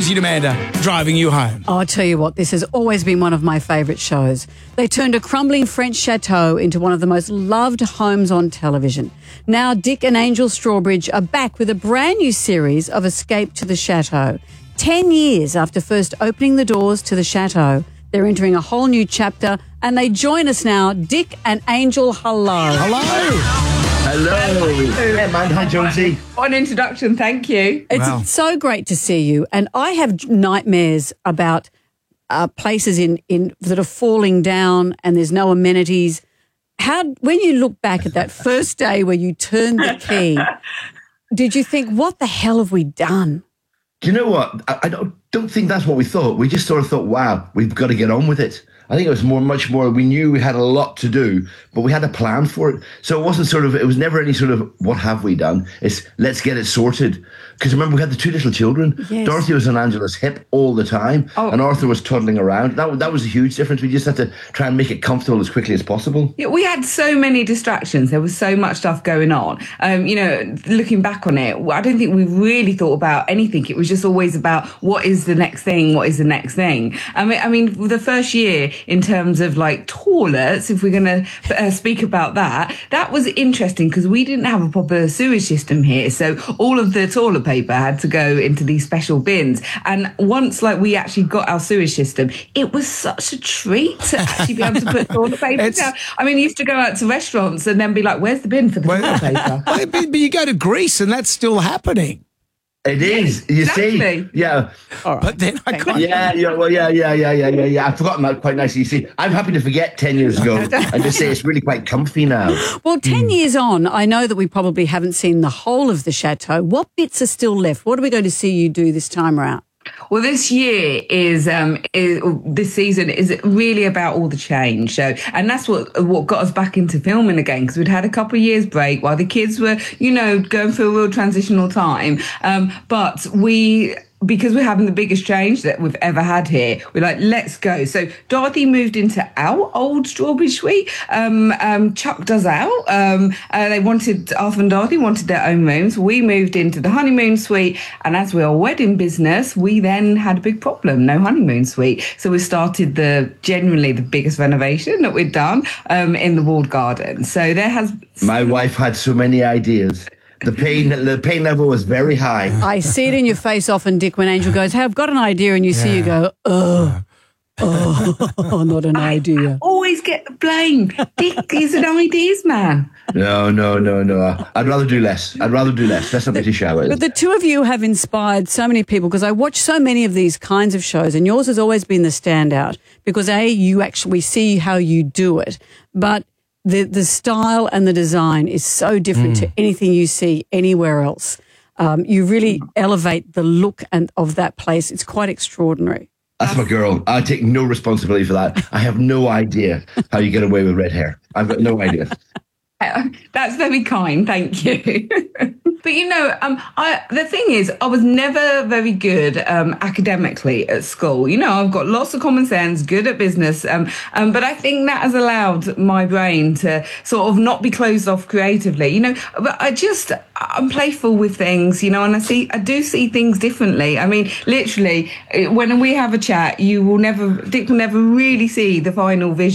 Jonesy and Amanda driving you home. I'll tell you what, this has always been one of my favourite shows. They turned a crumbling French chateau into one of the most loved homes on television. Now Dick and Angel Strawbridge are back with a brand new series of Escape to the Chateau. 10 years after first opening the doors to the chateau, they're entering a whole new chapter, and they join us now. Dick and Angel, hello. Hello. Hey, man. Hi, Jonesy. What an introduction. Thank you. It's so great to see you. And I have nightmares about places in that are falling down and there's no amenities. When you look back at that first day where you turned the key, did you think, what the hell have we done? Do you know what? I don't think that's what we thought. We just sort of thought, wow, we've got to get on with it. I think it was much more, we knew we had a lot to do, but we had a plan for it. So it was never any sort of, what have we done? It's, let's get it sorted. Because remember, we had the two little children. Yes. Dorothy was on Angela's hip all the time, and Arthur was toddling around. That was a huge difference. We just had to try and make it comfortable as quickly as possible. Yeah, we had so many distractions. There was so much stuff going on. Looking back on it, I don't think we really thought about anything. It was just always about what is the next thing? What is the next thing? I mean, the first year, in terms of like toilets, if we're going to speak about that was interesting because we didn't have a proper sewage system here. So all of the toilet paper had to go into these special bins. And once we actually got our sewage system, it was such a treat to actually be able to put toilet paper down. I mean, you used to go out to restaurants and then be like, where's the bin for the toilet paper? But you go to Greece and that's still happening. It is. You see, yeah. All right. But then I can't. Yeah. I've forgotten that quite nicely. You see, I'm happy to forget 10 years ago and just say it's really quite comfy now. Well, 10 years on, I know that we probably haven't seen the whole of the chateau. What bits are still left? What are we going to see you do this time around? Well, this year this season is really about all the change. So, and that's what got us back into filming again, because we'd had a couple of years break while the kids were, going through a real transitional time. But because we're having the biggest change that we've ever had here, we're like, let's go. So Dorothy moved into our old Strawbridge suite. Chuck does out. Arthur and Dorothy wanted their own rooms. We moved into the honeymoon suite. And as we're a wedding business, we then had a big problem, no honeymoon suite. So we started generally the biggest renovation that we'd done in the walled garden. So My wife had so many ideas. The pain level was very high. I see it in your face often, Dick, when Angel goes, hey, I've got an idea, and you see you go, not an idea. I always get the blame. Dick is an ideas man. No. I'd rather do less. Let's not get too shallow. But the two of you have inspired so many people, because I watch so many of these kinds of shows, and yours has always been the standout because, you actually see how you do it, but the style and the design is so different to anything you see anywhere else. You really elevate the look of that place. It's quite extraordinary. That's my girl. I take no responsibility for that. I have no idea how you get away with red hair. I've got no idea. That's very kind. Thank you. But the thing is, I was never very good academically at school. I've got lots of common sense, good at business, but I think that has allowed my brain to sort of not be closed off creatively. But I'm playful with things, and I do see things differently. I mean, literally, when we have a chat, Dick will never really see the final vision.